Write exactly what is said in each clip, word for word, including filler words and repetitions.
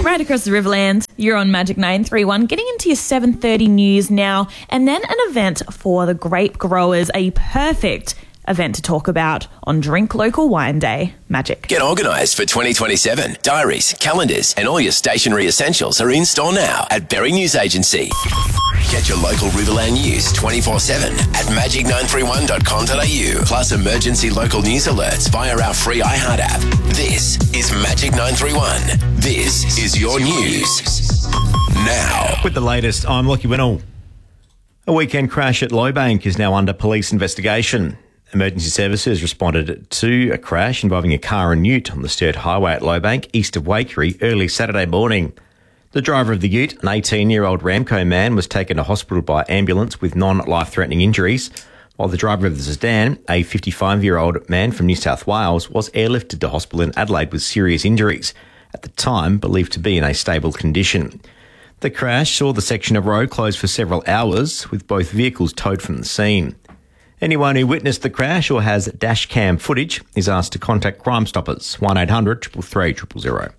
right across the Riverland. You're on Magic nine three one, getting into your seven thirty news now, and then an event for the grape growers, a perfect event to talk about on Drink Local Wine Day. Magic. Get organised for twenty twenty-seven. Diaries, calendars and all your stationery essentials are in store now at Berry News Agency. Get your local Riverland news twenty-four seven at magic nine three one dot com dot a u, plus emergency local news alerts via our free iHeart app. This is Magic nine three one. This is your news. Now. With the latest, I'm Lockie Winnell. A weekend crash at Lowbank is now under police investigation. Emergency services responded to a crash involving a car and ute on the Sturt Highway at Lowbank, east of Waikerie, early Saturday morning. The driver of the ute, an eighteen-year-old Ramco man, was taken to hospital by ambulance with non-life-threatening injuries, while the driver of the sedan, a fifty-five-year-old man from New South Wales, was airlifted to hospital in Adelaide with serious injuries, at the time believed to be in a stable condition. The crash saw the section of road closed for several hours, with both vehicles towed from the scene. Anyone who witnessed the crash or has dash cam footage is asked to contact Crime Stoppers, one eight hundred, three three three, zero zero.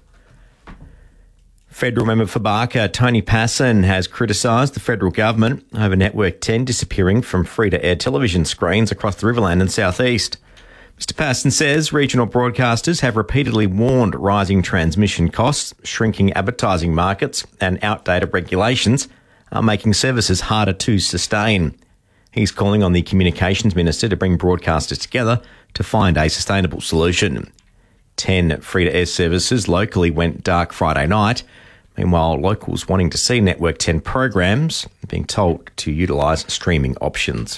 Federal member for Barker, Tony Passon, has criticised the federal government over Network ten disappearing from free-to-air television screens across the Riverland and South East. Mister Passon says regional broadcasters have repeatedly warned rising transmission costs, shrinking advertising markets and outdated regulations are making services harder to sustain. He's calling on the Communications Minister to bring broadcasters together to find a sustainable solution. Ten free-to-air services locally went dark Friday night. Meanwhile, locals wanting to see Network ten programs are being told to utilise streaming options.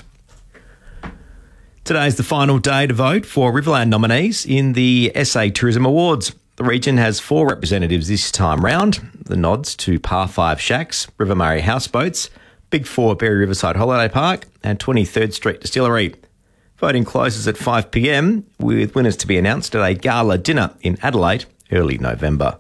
Today is the final day to vote for Riverland nominees in the S A Tourism Awards. The region has four representatives this time round. The nods to Par five Shacks, River Murray Houseboats, Big Four Berry Riverside Holiday Park and twenty-third Street Distillery. Voting closes at five p m, with winners to be announced at a gala dinner in Adelaide early November.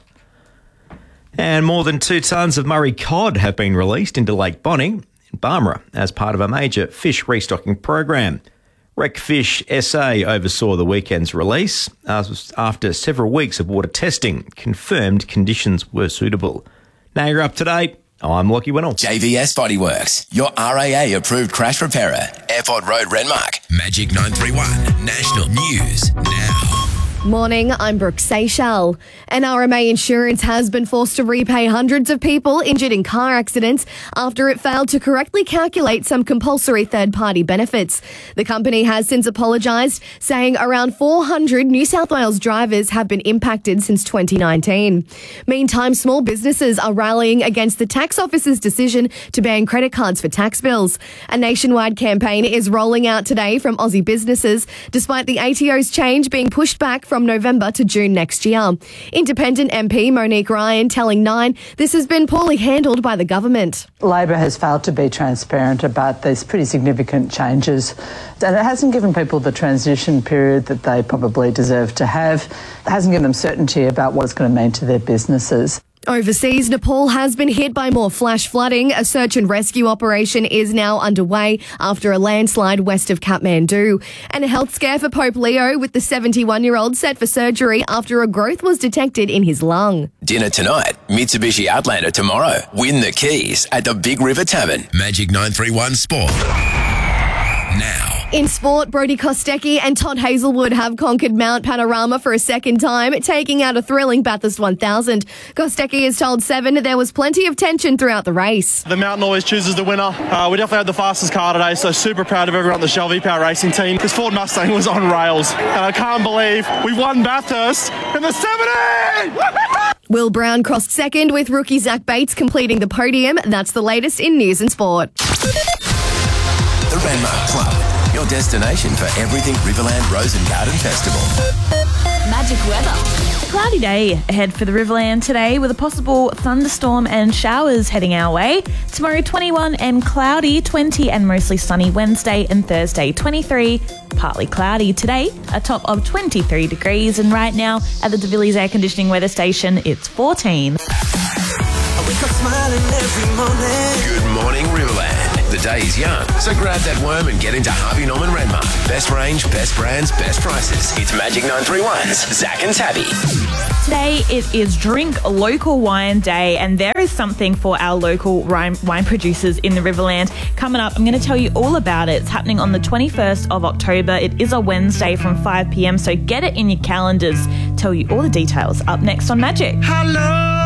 And more than two tonnes of Murray cod have been released into Lake Bonnie in Barmera as part of a major fish restocking program. Recfish S A oversaw the weekend's release after several weeks of water testing confirmed conditions were suitable. Now you're up to date. I'm Lockie Winnell. J V S Bodyworks, your R A A-approved crash repairer. Airport Road, Renmark. Magic nine three one, National News Now. Morning, I'm Brooke Seychelles. N R M A Insurance has been forced to repay hundreds of people injured in car accidents after it failed to correctly calculate some compulsory third-party benefits. The company has since apologised, saying around four hundred New South Wales drivers have been impacted since twenty nineteen. Meantime, small businesses are rallying against the tax office's decision to ban credit cards for tax bills. A nationwide campaign is rolling out today from Aussie businesses, despite the A T O's change being pushed back from November to June next year. Independent M P Monique Ryan telling Nine this has been poorly handled by the government. Labor has failed to be transparent about these pretty significant changes, and it hasn't given people the transition period that they probably deserve to have. It hasn't given them certainty about what it's going to mean to their businesses. Overseas, Nepal has been hit by more flash flooding. A search and rescue operation is now underway after a landslide west of Kathmandu. And a health scare for Pope Leo, with the seventy-one-year-old set for surgery after a growth was detected in his lung. Dinner tonight, Mitsubishi Outlander tomorrow. Win the keys at the Big River Tavern. Magic nine three one Sport. Now. In sport, Brodie Kostecki and Todd Hazelwood have conquered Mount Panorama for a second time, taking out a thrilling Bathurst one thousand. Kostecki has told Seven there was plenty of tension throughout the race. The mountain always chooses the winner. Uh, we definitely had the fastest car today, so super proud of everyone on the Shell V-Power Racing team. This Ford Mustang was on rails, and I can't believe we won Bathurst in the seventy! Will Brown crossed second, with rookie Zach Bates completing the podium. That's the latest in news and sport. The Renmark Club, your destination for everything Riverland Rose and Garden Festival. Magic weather. A cloudy day ahead for the Riverland today, with a possible thunderstorm and showers heading our way. Tomorrow, twenty-one and cloudy, twenty and mostly sunny Wednesday and Thursday, twenty-three, partly cloudy. Today, a top of twenty-three degrees, and right now at the De Villiers Air Conditioning Weather Station, it's fourteen. I wake up smiling every morning. Good morning, Riverland. The day is young, so grab that worm and get into Harvey Norman Renmark. Best range, best brands, best prices. It's Magic nine three one's Zach and Tabby. Today it is Drink Local Wine Day, and there is something for our local wine, wine producers in the Riverland coming up. I'm going to tell you all about it. It's happening on the twenty-first of October. It is a Wednesday from five p.m, so get it in your calendars. Tell you all the details up next on Magic. Hello.